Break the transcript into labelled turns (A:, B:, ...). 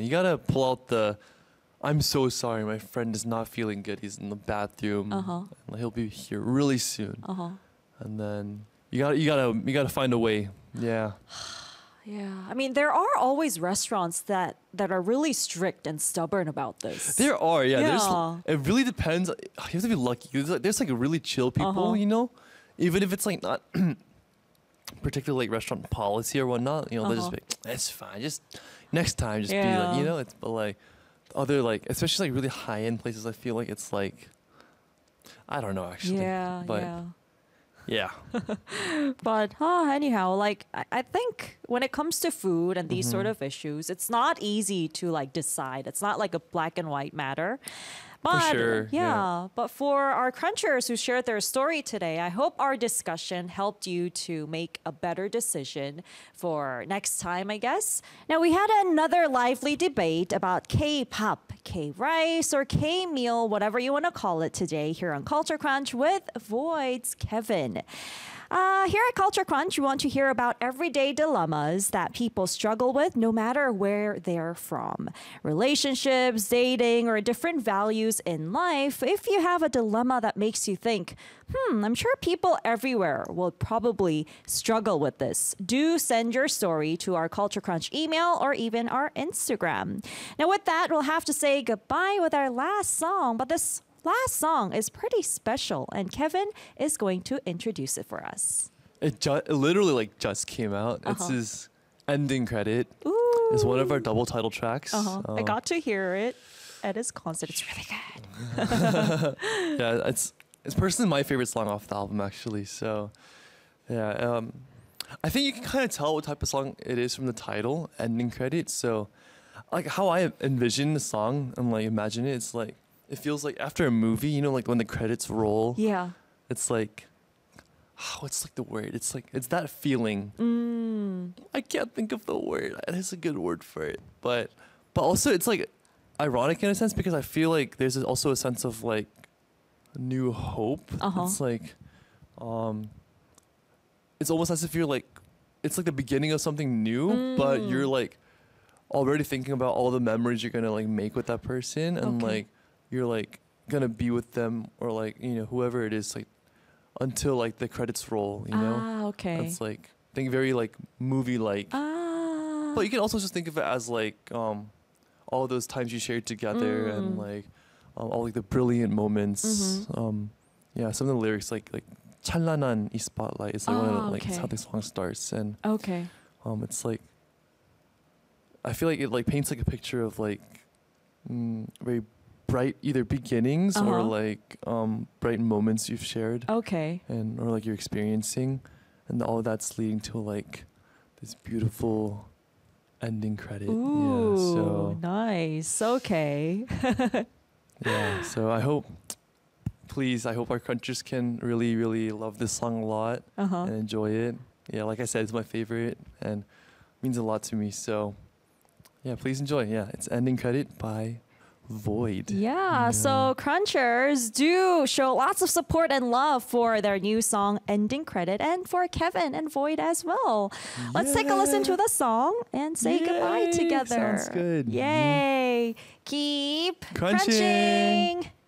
A: You gotta pull out the. I'm so sorry, my friend is not feeling good. He's in the bathroom. And he'll be here really soon. And then you gotta find a way. Yeah.
B: Yeah, I mean, there are always restaurants that are really strict and stubborn about this.
A: There are, yeah.
B: Yeah.
A: It really depends. You have to be lucky. There's like really chill people, you know, even if it's like not particularly like restaurant policy or whatnot. You know, they'll just be like, it's fine. Just next time, just be like, you know. It's but like other like especially like really high end places. I feel like it's like I don't know actually.
B: Yeah,
A: but yeah.
B: But anyhow, like I think when it comes to food and these sort of issues, it's not easy to like decide. It's not like a black and white matter. But
A: For sure,
B: but for our crunchers who shared their story today, I hope our discussion helped you to make a better decision for next time, I guess. Now, we had another lively debate about K-pop, K-rice, or K-meal, whatever you want to call it today here on Culture Crunch with Void's Kevin. Here at Culture Crunch, we want to hear about everyday dilemmas that people struggle with no matter where they're from. Relationships, dating, or different values in life. If you have a dilemma that makes you think, I'm sure people everywhere will probably struggle with this, do send your story to our Culture Crunch email or even our Instagram. Now with that, we'll have to say goodbye with our last song, but this last song is pretty special, and Kevin is going to introduce it for us.
A: It literally like just came out. It's his ending credit.
B: Ooh.
A: It's one of our double title tracks.
B: I got to hear it at his concert. It's really good.
A: Yeah, it's personally my favorite song off the album actually. So yeah, I think you can kind of tell what type of song it is from the title, ending credit. So like how I envision the song and like imagine it, it's like it feels like after a movie, you know, like when the credits roll.
B: Yeah.
A: It's like, what's like the word? It's like, it's that feeling. I can't think of the word. There's a good word for it. But also it's like ironic in a sense because I feel like there's also a sense of like new hope. It's like, it's almost as if you're like, it's like the beginning of something new, but you're like already thinking about all the memories you're going to like make with that person. And like, you're like gonna be with them or like, you know, whoever it is, like until like the credits roll, you know? It's like, I think very like movie like. But you can also just think of it as like all those times you shared together and like all like the brilliant moments. Yeah, some of the lyrics like 찬란한 이 spotlight is like one of the, like it's how the song starts and it's like I feel like it like paints like a picture of like very bright either beginnings or like bright moments you've shared and or like you're experiencing and all of that's leading to like this beautiful ending credit.
B: Ooh,
A: yeah, so
B: nice.
A: yeah, so I hope our crunchers can really, really love this song a lot and enjoy it. Yeah, like I said, it's my favorite and means a lot to me. So yeah, please enjoy. Yeah, it's ending credit by Void.
B: Yeah, so crunchers do show lots of support and love for their new song Ending Credit and for Kevin and Void as well. Let's take a listen to the song and say goodbye together.
A: Sounds good.
B: Yay. Keep
A: crunching.